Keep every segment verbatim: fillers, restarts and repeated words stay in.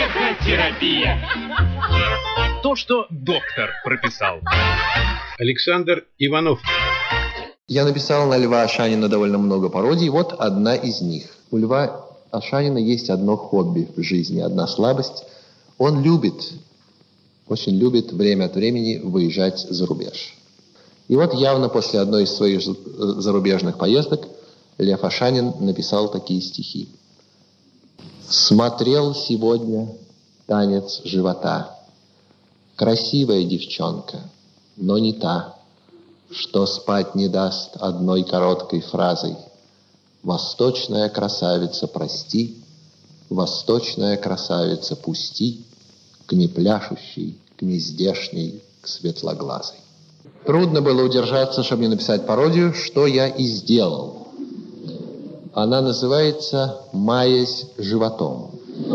Психотерапия. То, что доктор прописал. Александр Иванов. Я написал на Льва Ашанина довольно много пародий. Вот одна из них. У Льва Ашанина есть одно хобби в жизни, одна слабость. Он любит, очень любит время от времени выезжать за рубеж. И вот явно после одной из своих зарубежных поездок Лев Ашанин написал такие стихи. «Смотрел сегодня танец живота. Красивая девчонка, но не та, что спать не даст одной короткой фразой. Восточная красавица, прости, восточная красавица, пусти к непляшущей, к нездешней, к светлоглазой». Трудно было удержаться, чтобы не написать пародию, что я и сделал. Она называется «Маясь животом».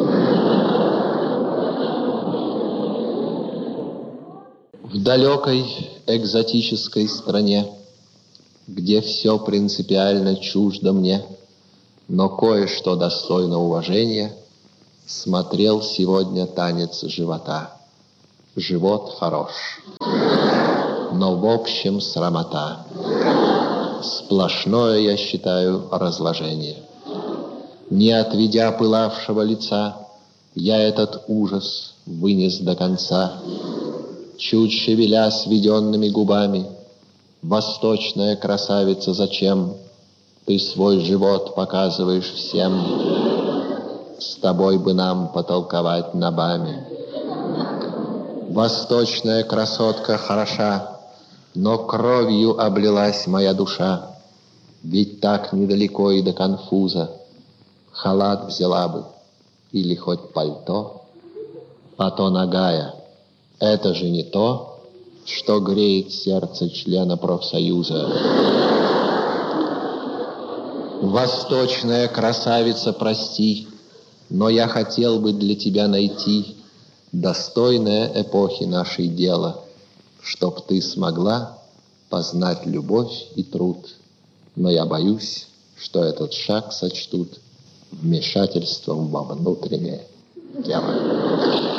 В далекой экзотической стране, где все принципиально чуждо мне, но кое-что достойно уважения, смотрел сегодня танец живота. Живот хорош, но в общем срамота. Сплошное, я считаю, разложение. Не отведя пылавшего лица, я этот ужас вынес до конца. Чуть шевеля сведенными губами, восточная красавица, зачем ты свой живот показываешь всем? С тобой бы нам потолковать на баме. Восточная красотка хороша, но кровью облилась моя душа. Ведь так недалеко и до конфуза. Халат взяла бы или хоть пальто, а то нагая. Это же не то, что греет сердце члена профсоюза. Восточная красавица, прости, но я хотел бы для тебя найти достойное эпохи нашей дело, чтоб ты смогла познать любовь и труд. Но я боюсь, что этот шаг сочтут вмешательством во внутреннее дело.